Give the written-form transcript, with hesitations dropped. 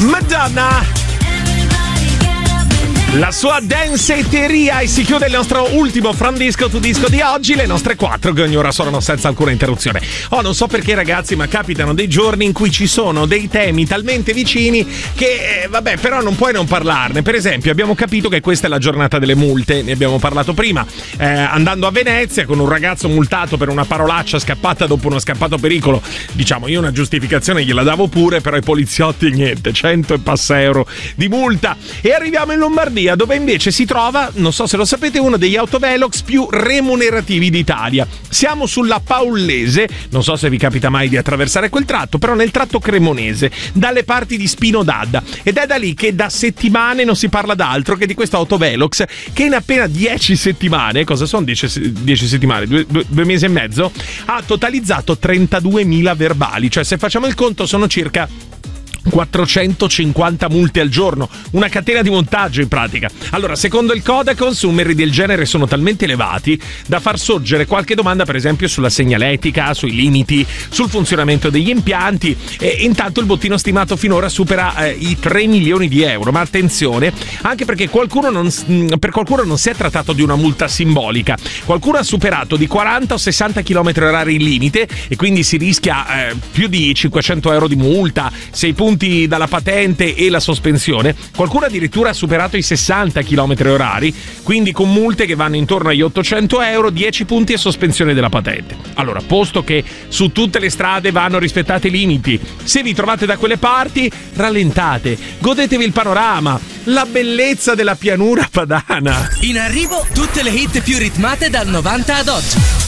Madonna, la sua danceteria, e si chiude il nostro ultimo From Disco to Disco di oggi, le nostre 4 che ogni ora suonano senza alcuna interruzione. Non so perché ragazzi, ma capitano dei giorni in cui ci sono dei temi talmente vicini che vabbè, però non puoi non parlarne. Per esempio abbiamo capito che questa è la giornata delle multe, ne abbiamo parlato prima, andando a Venezia con un ragazzo multato per una parolaccia scappata dopo uno scappato pericolo. Diciamo, io una giustificazione gliela davo pure, però i poliziotti niente, 100 e passa euro di multa. E arriviamo in Lombardia, dove invece si trova, non so se lo sapete, uno degli autovelox più remunerativi d'Italia. Siamo sulla Paullese, non so se vi capita mai di attraversare quel tratto, però nel tratto cremonese, dalle parti di Spino d'Adda, ed è da lì che da settimane non si parla d'altro che di questo autovelox che in appena 10 settimane, cosa sono 10 settimane? Due mesi e mezzo, ha totalizzato 32.000 verbali, cioè se facciamo il conto sono circa 450 multe al giorno, una catena di montaggio in pratica. Allora, secondo il Codacons, numeri del genere sono talmente elevati da far sorgere qualche domanda, per esempio sulla segnaletica, sui limiti, sul funzionamento degli impianti, e intanto il bottino stimato finora supera i 3 milioni di euro. Ma attenzione, anche perché per qualcuno non si è trattato di una multa simbolica. Qualcuno ha superato di 40 o 60 km orari il limite e quindi si rischia più di 500 euro di multa, 6 punti dalla patente e la sospensione. Qualcuno addirittura ha superato i 60 km orari, quindi con multe che vanno intorno agli 800 euro, 10 punti e sospensione della patente. Allora, posto che su tutte le strade vanno rispettati i limiti, se vi trovate da quelle parti, rallentate, godetevi il panorama, la bellezza della pianura padana. In arrivo tutte le hit più ritmate dal 90 ad oggi.